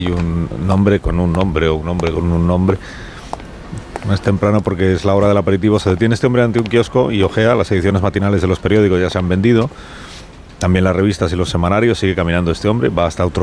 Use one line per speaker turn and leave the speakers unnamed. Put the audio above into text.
y un nombre con un nombre o un nombre con un nombre. No es temprano porque es la hora del aperitivo. Se detiene este hombre ante un kiosco y ojea. Las ediciones matinales de los periódicos ya se han vendido. También las revistas y los semanarios. Sigue caminando este hombre. Va hasta otro